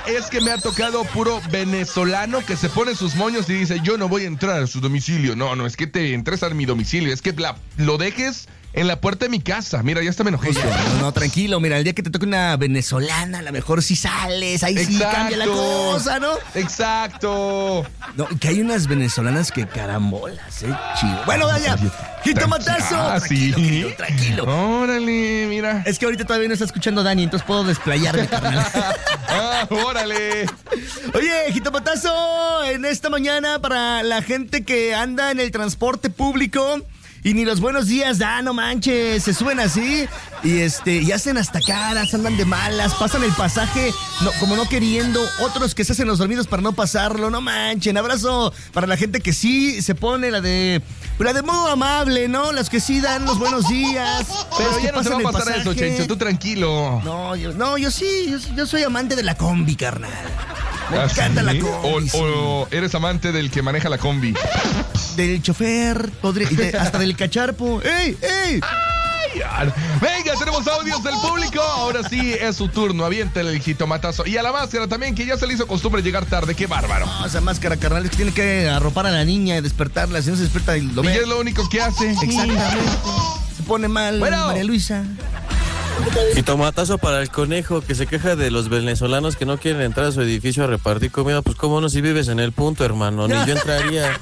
es que me ha tocado puro venezolano que se pone sus moños y dice, yo no voy a entrar a su domicilio. No, es que te entres a mi domicilio, es que lo dejes en la puerta de mi casa. Mira, ya hasta me enojé. No, tranquilo, mira, el día que te toque una venezolana, a lo mejor sí sales, ahí sí cambia la cosa, ¿no? Exacto. No, que hay unas venezolanas que carambolas, chido. Bueno, vaya, jitomatazo. Tranquilo. Órale, mira. Es que ahorita todavía no está escuchando Dani, entonces puedo desplayarme, carnal. Órale. Oye, jitomatazo, en esta mañana para la gente que anda en el transporte público y ni los buenos días no manches, se suben así y hacen hasta caras, andan de malas, pasan el pasaje como no queriendo, otros que se hacen los dormidos para no pasarlo, no manchen. Abrazo para la gente que sí se pone la de modo amable, ¿no? Las que sí dan los buenos días. Pero ya no se va a pasar eso, Chencho, tú tranquilo. Yo soy amante de la combi, carnal. Me encanta la combi. O eres amante del que maneja la combi. Del chofer, hasta del cacharpo. ¡Ey! Venga, tenemos audios del público. Ahora sí es su turno. Aviéntale el jitomatazo. Y a la máscara también, que ya se le hizo costumbre llegar tarde. ¡Qué bárbaro! No, esa máscara, carnal, es que tiene que arropar a la niña y despertarla. Si no se despierta, lo ve. Y es lo único que hace. Exactamente. Se pone mal, María Luisa. Jitomatazo para el conejo que se queja de los venezolanos que no quieren entrar a su edificio a repartir comida. Pues cómo no, si vives en el punto, hermano, ni yo entraría.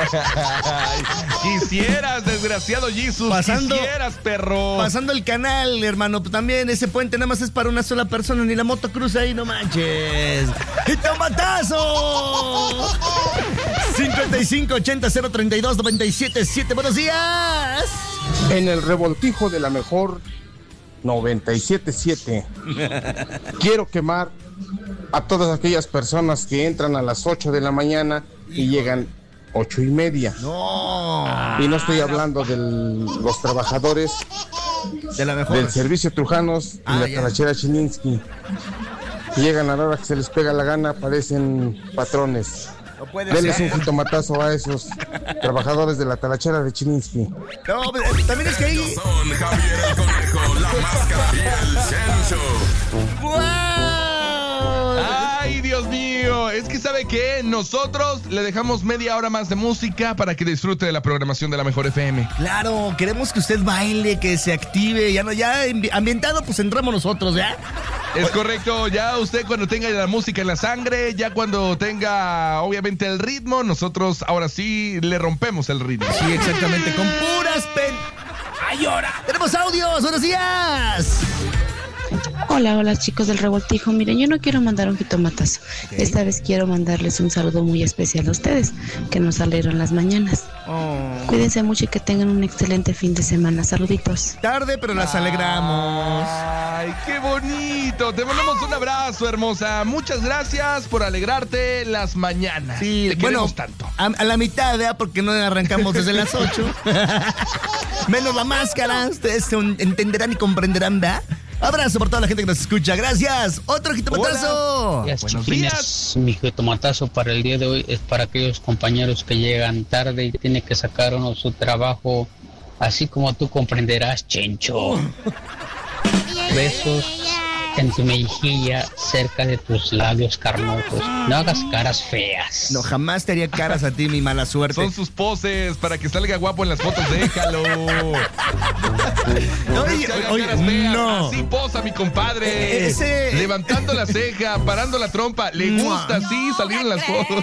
Quisieras, desgraciado Jesus, quisieras, perro. Pasando el canal, hermano, pues también ese puente nada más es para una sola persona, ni la moto cruza ahí, no manches. ¡Jitomatazo! 5580-032-977. Buenos días. En el revoltijo de la mejor 97.7. Quiero quemar a todas aquellas personas que entran a las 8 de la mañana y llegan 8:30. No. Y no estoy hablando de los trabajadores de la mejor del servicio Trujanos y la talachera Chilinsky. Llegan a la hora que se les pega la gana, parecen patrones. Denles un jitomatazo a esos trabajadores de la talachera de Chilinsky. No, también es que ahí son Javier el Conejo, la Máscara y el Chencho. ¡Wow! ¡Ay, Dios mío! Es que ¿sabe qué? Nosotros le dejamos media hora más de música para que disfrute de la programación de la Mejor FM. Claro, queremos que usted baile, que se active. Ya ambientado, pues entramos nosotros, ¿ya? Es correcto, ya usted cuando tenga la música en la sangre, ya cuando tenga obviamente el ritmo, nosotros ahora sí le rompemos el ritmo. Sí, exactamente, con puras ¡Ay, ahora! ¡Tenemos audios! ¡Buenos días! Hola chicos del revoltijo. Miren, yo no quiero mandar un jitomatazo. Esta vez quiero mandarles un saludo muy especial a ustedes, que nos alegraron las mañanas. Cuídense mucho y que tengan un excelente fin de semana. Saluditos. Tarde, pero las alegramos. ¡Ay, qué bonito! Te mandamos un abrazo, hermosa. Muchas gracias por alegrarte las mañanas. Sí, te queremos tanto. A la mitad, ¿verdad? Porque no arrancamos desde las 8. Menos la máscara. Ustedes entenderán y comprenderán, ¿verdad? Abrazo por toda la gente que nos escucha. Gracias. Otro jitomatazo. Buenos días. Mi jitomatazo para el día de hoy es para aquellos compañeros que llegan tarde y tienen que sacar uno su trabajo, así como tú comprenderás, Chencho. Besos en tu mejilla, cerca de tus labios carnosos. No hagas caras feas. No, jamás te haría caras a ti, mi mala suerte. Son sus poses para que salga guapo en las fotos, déjalo. No. Así posa mi compadre. Levantando la ceja, parando la trompa. Le gusta así salir en las fotos.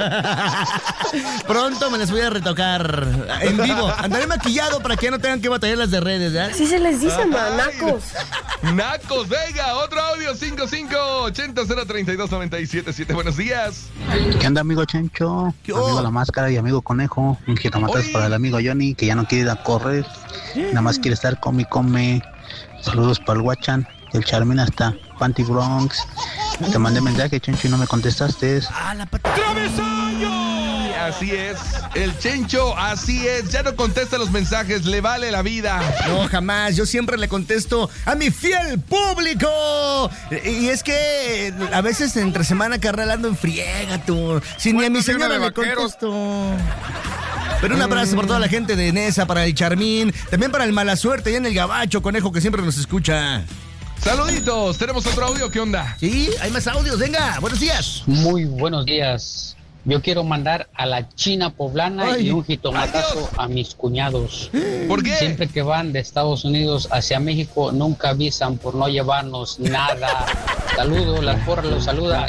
Pronto me las voy a retocar en vivo. Andaré maquillado para que ya no tengan que batallar las de redes, ¿verdad? Así se les dice, nacos. Nacos, venga, otro audio, 5580-032-977. Buenos días. ¿Qué onda, amigo Chencho? Amigo La Máscara y amigo Conejo. Un jitomatazo para el amigo Johnny, que ya no quiere ir a correr. Nada más quiere estar come. Saludos para el Guachan, el Charmin hasta Panty Bronx. Te mandé mensaje, Chencho, y no me contestaste. La ¡Travesaño! Así es, el Chencho, así es, ya no contesta los mensajes, le vale la vida. No, jamás, yo siempre le contesto a mi fiel público. Y es que a veces entre semana, carnal, ando en friega, tú. Si ni a mi señora le contesto. Pero un abrazo por toda la gente de Nesa, para el Charmín, también para el Mala Suerte, allá en el Gabacho, Conejo, que siempre nos escucha. Saluditos, tenemos otro audio, ¿qué onda? Sí, hay más audios, venga, buenos días. Muy buenos días. Yo quiero mandar a la China poblana y un jitomatazo a mis cuñados. ¿Por qué? Siempre que van de Estados Unidos hacia México, nunca avisan por no llevarnos nada. Saludos, la porra los saluda.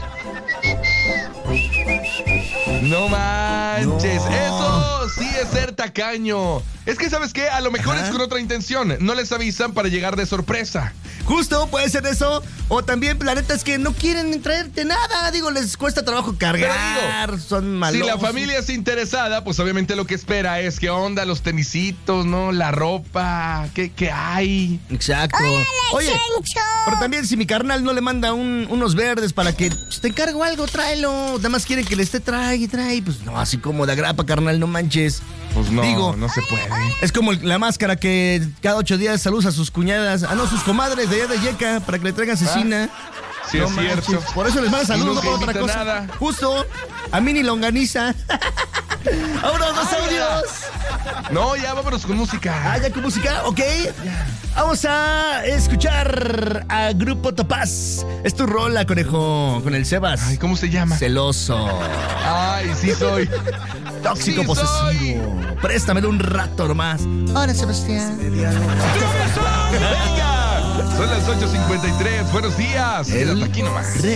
No manches, eso sí es ser tacaño. Es que, ¿sabes qué? A lo mejor es con otra intención. No les avisan para llegar de sorpresa. Justo, puede ser eso. O también, la neta, es que no quieren traerte nada. Digo, les cuesta trabajo cargar. Son malos. Si la familia es interesada, pues obviamente lo que espera es que onda, los tenisitos, ¿no? La ropa, ¿qué hay? Exacto. Oye, pero también si mi carnal no le manda unos verdes para que te encargo algo, tráelo. Nada más quieren que le esté trae. Pues no, así como de agrapa, carnal, no manches. Pues no, digo, no se puede. Es como la máscara que cada 8 días saluda a sus cuñadas. Sus comadres de allá de Yeca para que le traigan cecina. Sí, no es manches, cierto. Por eso les manda saludos, no por otra cosa. Nada. Justo, a Mini Longaniza. ¡Vámonos, dos audios! No, ya vámonos con música. ¿Ya con música? Ok. Ya. Vamos a escuchar a Grupo Topaz. Es tu rola, conejo, con el Sebas. Ay, ¿cómo se llama? Celoso. Ay, sí soy. Tóxico, sí posesivo. Soy. Préstamelo un rato nomás. Hola, Sebastián. ¡Venga! Son las 8:53. Buenos días. El aquí nomás.